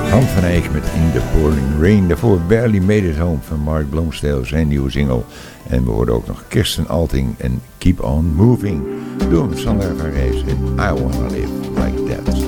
Han van Eyck met In the Pouring Rain. Daarvoor Barely Made It Home van Mark Blomstedt, zijn nieuwe single. En we hoorden ook nog Kirsten Alting en Keep On Moving. Door Sander van Rijs en I Wanna Live Like That.